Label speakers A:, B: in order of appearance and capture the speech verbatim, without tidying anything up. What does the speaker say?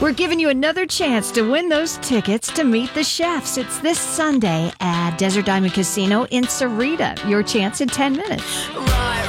A: We're giving you another chance to win those tickets to meet the chefs. It's this Sunday at Desert Diamond Casino in Sarita. Your chance in ten minutes.